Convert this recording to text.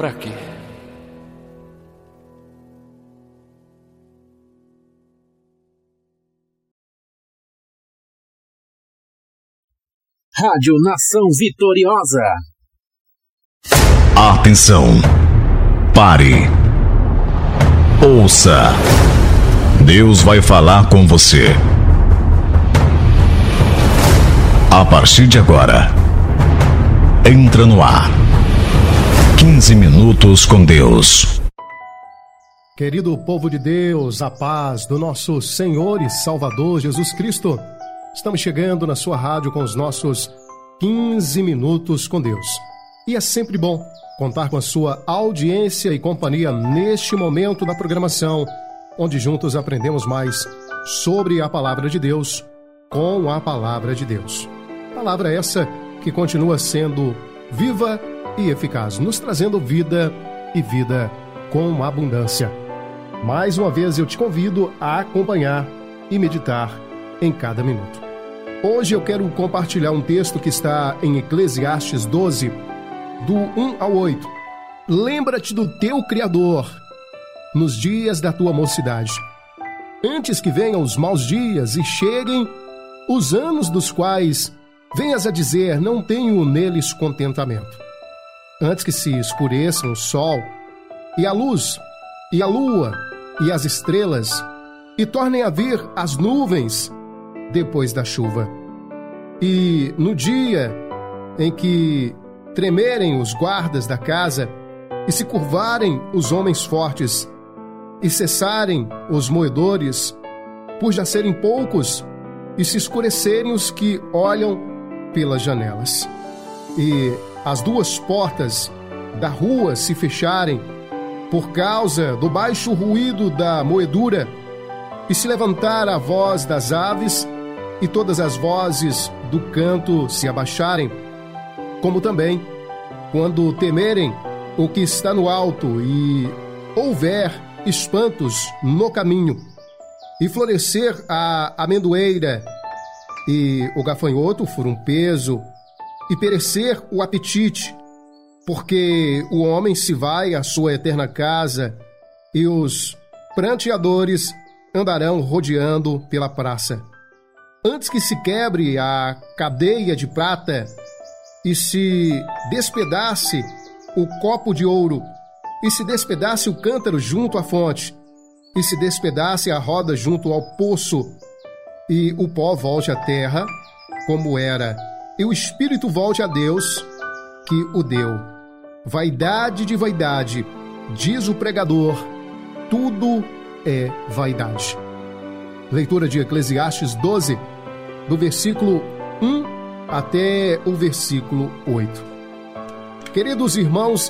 Pra quê? Rádio Nação Vitoriosa. Atenção. Pare. Ouça. Deus vai falar com você. A partir de agora, entra no ar. 15 minutos com Deus. Querido povo de Deus, a paz do nosso Senhor e Salvador Jesus Cristo. Estamos chegando na sua rádio com os nossos 15 minutos com Deus. E é sempre bom contar com a sua audiência e companhia neste momento da programação, onde juntos aprendemos mais sobre a Palavra de Deus com a Palavra de Deus. Palavra essa que continua sendo viva e eficaz, nos trazendo vida e vida com abundância. Mais uma vez eu te convido a acompanhar e meditar em cada minuto. Hoje eu quero compartilhar um texto que está em Eclesiastes 12, do 1 ao 8. Lembra-te do teu Criador nos dias da tua mocidade, antes que venham os maus dias e cheguem os anos dos quais venhas a dizer, não tenho neles contentamento. Antes que se escureçam o sol e a luz e a lua e as estrelas e tornem a vir as nuvens depois da chuva. E no dia em que tremerem os guardas da casa e se curvarem os homens fortes e cessarem os moedores, por já serem poucos, e se escurecerem os que olham pelas janelas, e as duas portas da rua se fecharem por causa do baixo ruído da moedura, e se levantar a voz das aves e todas as vozes do canto se abaixarem, como também quando temerem o que está no alto e houver espantos no caminho, e florescer a amendoeira e o gafanhoto for um peso, e perecer o apetite, porque o homem se vai à sua eterna casa, e os pranteadores andarão rodeando pela praça. Antes que se quebre a cadeia de prata, e se despedace o copo de ouro, e se despedace o cântaro junto à fonte, e se despedace a roda junto ao poço, e o pó volte à terra, como era, e o espírito volte a Deus, que o deu. Vaidade de vaidade, diz o pregador, tudo é vaidade. Leitura de Eclesiastes 12, do versículo 1 até o versículo 8. Queridos irmãos